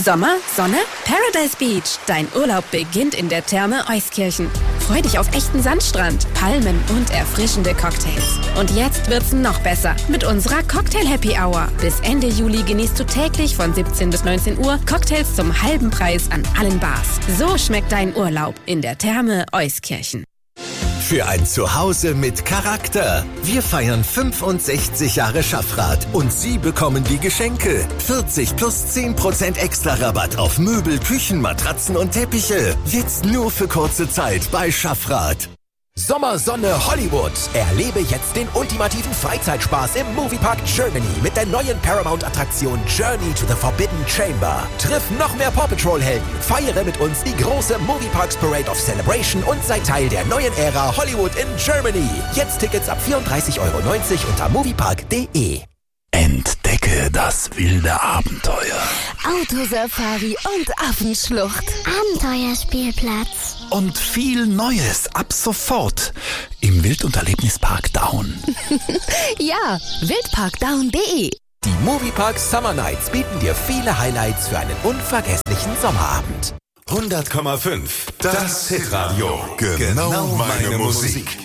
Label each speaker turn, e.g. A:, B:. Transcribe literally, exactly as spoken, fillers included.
A: Sommer, Sonne, Paradise Beach. Dein Urlaub beginnt in der Therme Euskirchen. Freu dich auf echten Sandstrand, Palmen und erfrischende Cocktails. Und jetzt wird's noch besser mit unserer Cocktail Happy Hour. Bis Ende Juli genießt du täglich von siebzehn bis neunzehn Uhr Cocktails zum halben Preis an allen Bars. So schmeckt dein Urlaub in der Therme Euskirchen.
B: Für ein Zuhause mit Charakter. Wir feiern fünfundsechzig Jahre Schaffrath und Sie bekommen die Geschenke. vierzig plus zehn Prozent extra Rabatt auf Möbel, Küchen, Matratzen und Teppiche. Jetzt nur für kurze Zeit bei Schaffrath.
C: Sommersonne Hollywood. Erlebe jetzt den ultimativen Freizeitspaß im Moviepark Germany mit der neuen Paramount-Attraktion Journey to the Forbidden Chamber. Triff noch mehr Paw Patrol-Helden, feiere mit uns die große Movieparks Parade of Celebration und sei Teil der neuen Ära Hollywood in Germany. Jetzt Tickets ab vierunddreißig Euro neunzig unter moviepark punkt de.
D: Entdecke das wilde Abenteuer.
E: Autosafari und Affenschlucht.
F: Abenteuerspielplatz.
D: Und viel Neues ab sofort im Wild- und Erlebnispark Down.
E: Ja, wildpark down punkt de.
C: Die Moviepark Summer Nights bieten dir viele Highlights für einen unvergesslichen Sommerabend.
B: hundert Komma fünf. Das Hitradio. Genau meine Musik.